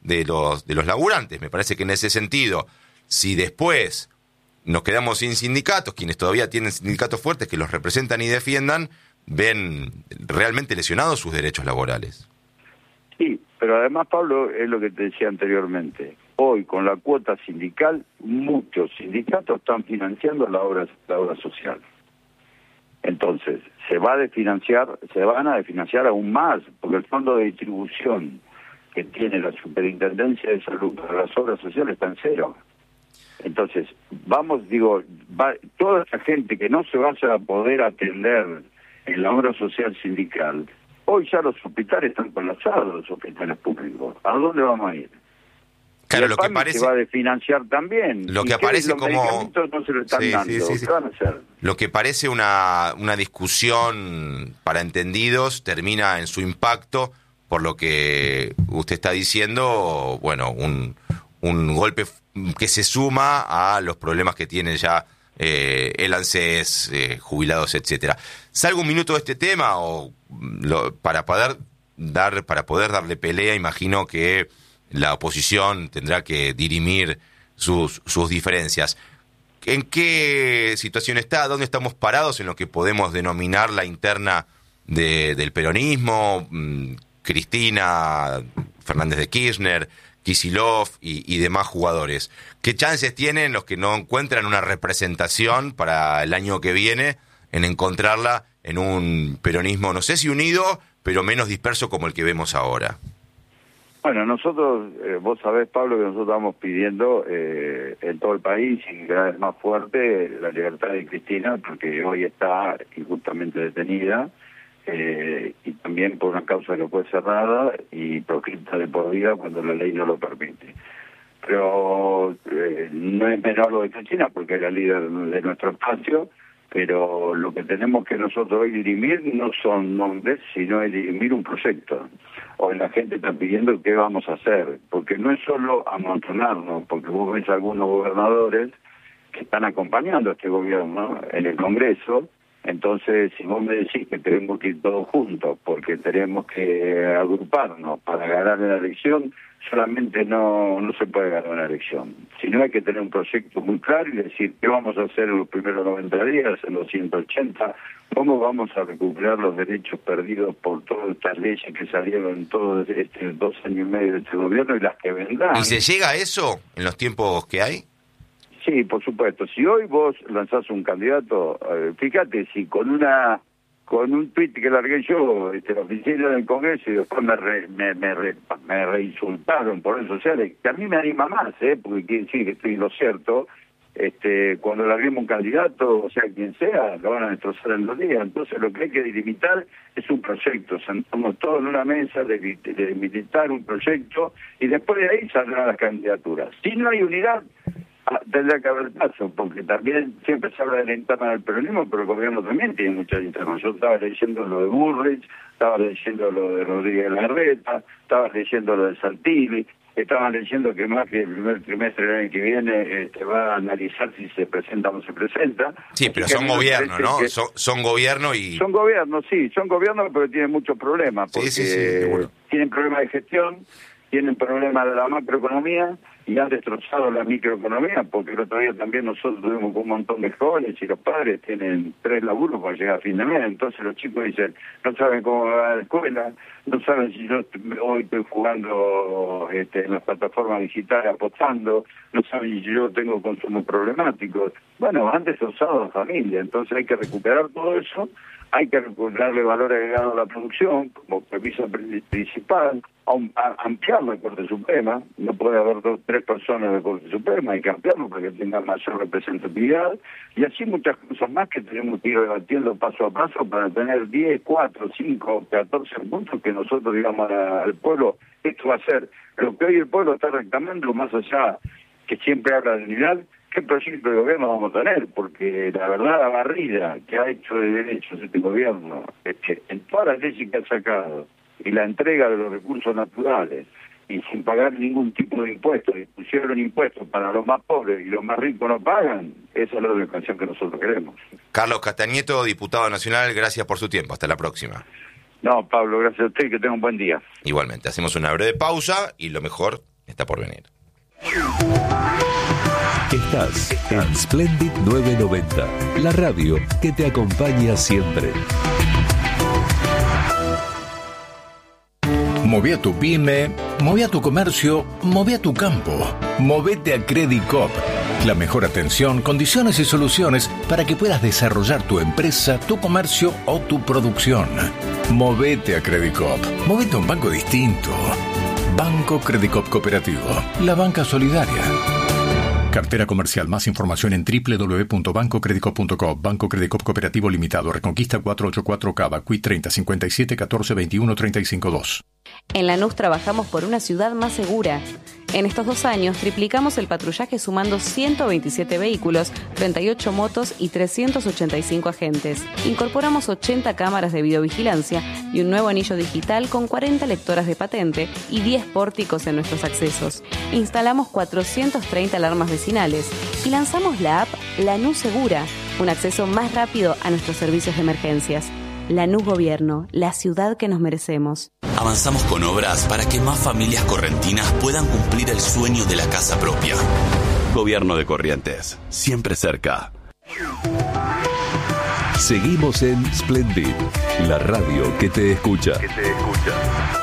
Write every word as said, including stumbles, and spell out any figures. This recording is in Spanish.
de los, de los laburantes. Me parece que en ese sentido, si después nos quedamos sin sindicatos, quienes todavía tienen sindicatos fuertes que los representan y defiendan, ven realmente lesionados sus derechos laborales. Sí, pero además, Pablo, es lo que te decía anteriormente. Hoy, con la cuota sindical, muchos sindicatos están financiando la obra, la obra social. Entonces, se va a desfinanciar, se van a desfinanciar aún más, porque el fondo de distribución que tiene la Superintendencia de Salud para las obras sociales está en cero. Entonces, vamos, digo, va, toda esa gente que no se vaya a poder atender en la obra social sindical, hoy ya los hospitales están colapsados, los hospitales públicos. ¿A dónde vamos a ir? Claro, lo que parece se va a desfinanciar también. Lo que aparece los como medicamentos no se lo están sí, dando. Sí, sí, sí. ¿Qué van a hacer? Lo que parece una una discusión para entendidos termina en su impacto por lo que usted está diciendo, bueno, un un golpe que se suma a los problemas que tienen ya eh, el ANSES, eh, jubilados, etcétera. Salgo un minuto de este tema o lo, para poder dar para poder darle pelea, imagino que la oposición tendrá que dirimir sus, sus diferencias. ¿En qué situación está? ¿Dónde estamos parados en lo que podemos denominar la interna de, del peronismo? Cristina Fernández de Kirchner, Kicillof y, y demás jugadores. ¿Qué chances tienen los que no encuentran una representación para el año que viene en encontrarla en un peronismo, no sé si unido, pero menos disperso como el que vemos ahora? Bueno, nosotros, eh, vos sabés, Pablo, que nosotros estamos pidiendo eh, en todo el país y cada vez más fuerte la libertad de Cristina, porque hoy está injustamente detenida eh, y también por una causa que fue cerrada y proscripta de por vida cuando la ley no lo permite. Pero eh, no es menor lo de Cristina porque es la líder de nuestro espacio, pero lo que tenemos que nosotros hoy dirimir no son nombres, sino es dirimir un proyecto. Hoy la gente está pidiendo qué vamos a hacer, porque no es solo amontonarnos, porque vos ves algunos gobernadores que están acompañando a este gobierno en el Congreso. Entonces, si vos me decís que tenemos que ir todos juntos, porque tenemos que agruparnos para ganar una elección, solamente no no se puede ganar una elección. Sino hay que tener un proyecto muy claro y decir qué vamos a hacer en los primeros noventa días, en los ciento ochenta, cómo vamos a recuperar los derechos perdidos por todas estas leyes que salieron en todos estos dos años y medio de este gobierno y las que vendrán. ¿Y se llega a eso en los tiempos que hay? Sí, por supuesto. Si hoy vos lanzás un candidato, eh, fíjate, si con una con un tuit que largué yo, este, la oficina del Congreso, y después me re, me, me, re, me reinsultaron por redes sociales, que a mí me anima más, ¿eh? Porque quiere decir que estoy en lo cierto. Este, cuando larguemos un candidato, o sea, quien sea, lo van a destrozar en dos días. Entonces lo que hay que delimitar es un proyecto. Sentamos todos en una mesa de, de delimitar un proyecto y después de ahí saldrán las candidaturas. Si no hay unidad, tendrá que haber paso, porque también siempre se habla de la interna del peronismo, pero el gobierno también tiene muchas internas. Yo estaba leyendo lo de Bullrich, estaba leyendo lo de Rodríguez Larreta, estaba leyendo lo de Santilli, estaban leyendo que más que el primer trimestre del año que viene este, va a analizar si se presenta o no se presenta. Sí, Así pero son gobierno, ¿no? Son, son gobierno y... Son gobiernos, sí, son gobiernos, pero tienen muchos problemas, porque sí, sí, sí, seguro. Tienen problemas de gestión, tienen problemas de la macroeconomía y han destrozado la microeconomía, porque el otro día también nosotros tuvimos un montón de jóvenes y los padres tienen tres laburos para llegar a fin de mes. Entonces los chicos dicen, no saben cómo va a la escuela, no saben si yo hoy estoy jugando este, en las plataformas digitales apostando, no saben si yo tengo consumos problemáticos. Bueno, han destrozado a la familia, entonces hay que recuperar todo eso. Hay que darle valor agregado a la producción como premisa principal, a ampliar la Corte Suprema. No puede haber dos, tres personas de Corte Suprema, hay que ampliarlo para que tenga mayor representatividad. Y así muchas cosas más que tenemos que ir debatiendo paso a paso para tener diez, cuatro, cinco, catorce puntos que nosotros digamos al pueblo, esto va a ser lo que hoy el pueblo está reclamando, más allá que siempre habla de unidad. ¿Qué proyecto de gobierno vamos a tener? Porque la verdad, la barrida que ha hecho de derechos este gobierno, es que en todas las leyes que ha sacado, y la entrega de los recursos naturales, y sin pagar ningún tipo de impuestos, y pusieron impuestos para los más pobres y los más ricos no pagan, esa es la educación que nosotros queremos. Carlos Castañeto, diputado nacional, gracias por su tiempo. Hasta la próxima. No, Pablo, gracias a usted y que tenga un buen día. Igualmente, hacemos una breve pausa y lo mejor está por venir. Estás en Splendid novecientos noventa, la radio que te acompaña siempre. Moví a tu pyme, moví a tu comercio, moví a tu campo. Movete a Credicop. La mejor atención, condiciones y soluciones para que puedas desarrollar tu empresa, tu comercio o tu producción. Movete a Credicop. Movete a un banco distinto. Banco Credicop Cooperativo. La banca solidaria. Cartera comercial. Más información en doble u doble u doble u punto banco credicop punto com. Banco Credicop Cooperativo Limitado. Reconquista cuatrocientos ochenta y cuatro Cava. Q I treinta cincuenta y siete catorce veintiuno treinta y cinco dos. En Lanús trabajamos por una ciudad más segura. En estos dos años triplicamos el patrullaje sumando ciento veintisiete vehículos, treinta y ocho motos y trescientos ochenta y cinco agentes. Incorporamos ochenta cámaras de videovigilancia y un nuevo anillo digital con cuarenta lectoras de patente y diez pórticos en nuestros accesos. Instalamos cuatrocientas treinta alarmas vecinales y lanzamos la app Lanús Segura, un acceso más rápido a nuestros servicios de emergencias. Lanús Gobierno, la ciudad que nos merecemos. Avanzamos con obras para que más familias correntinas puedan cumplir el sueño de la casa propia. Gobierno de Corrientes, siempre cerca. Seguimos en Splendid, la radio que te escucha. Que te escucha.